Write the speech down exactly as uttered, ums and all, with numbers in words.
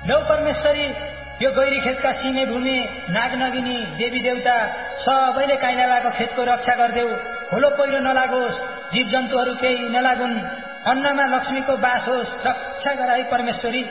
लौ परमेश्वरी, यो गैरी खेतका सिमे भूमि, नागनगिनी, देवी देवता सबैले काइलाबाको खेतको रक्षा गर्देऊ। खोलो पहिरो नलागोस्, जीव जन्तुहरू केही नलागुन्, अन्नमा लक्ष्मीको बास होस्, रक्षा गराई परमेश्वरी।